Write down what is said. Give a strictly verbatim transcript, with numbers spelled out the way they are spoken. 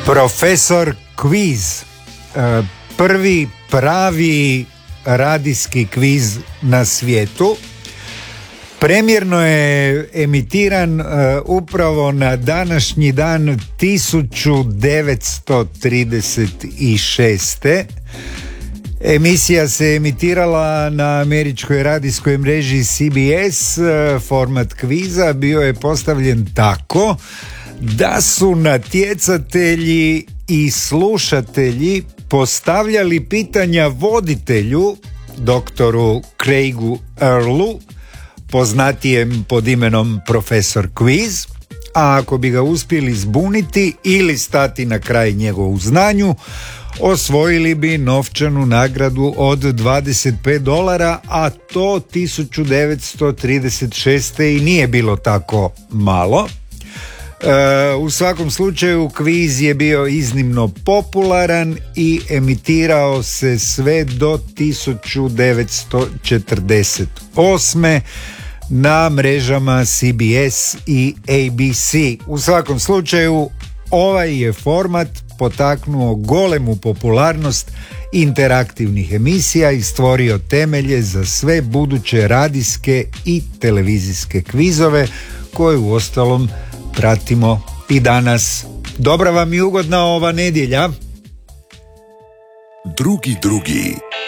Profesor Kviz, prvi pravi radijski kviz na svijetu. Premjerno je emitiran uh, upravo na današnji dan tisuću devetsto trideset šeste. Emisija se emitirala na američkoj radijskoj mreži C B S. Format kviza bio je postavljen tako da su natjecatelji i slušatelji postavljali pitanja voditelju, doktoru Craigu Earlu, poznatijem pod imenom Profesor Quiz, a ako bi ga uspjeli zbuniti ili stati na kraj njegovu znanju, osvojili bi novčanu nagradu od dvadeset pet dolara, a to tisuću devetsto trideset šeste i nije bilo tako malo. E, u svakom slučaju kviz je bio iznimno popularan i emitirao se sve do tisuću devetsto četrdeset osme na mrežama C B S i A B C. U svakom slučaju ovaj je format potaknuo golemu popularnost interaktivnih emisija i stvorio temelje za sve buduće radijske i televizijske kvizove koje uostalom pratimo i danas. Dobra vam i ugodna ova nedjelja. Drugi drugi.